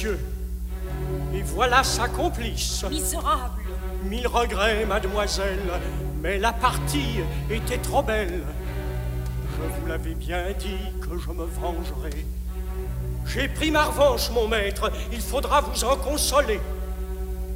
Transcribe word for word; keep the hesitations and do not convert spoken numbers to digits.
monsieur. Et voilà sa complice. Misérable. Mille regrets, mademoiselle, mais la partie était trop belle. Je vous l'avais bien dit que je me vengerai. J'ai pris ma revanche, mon maître, il faudra vous en consoler.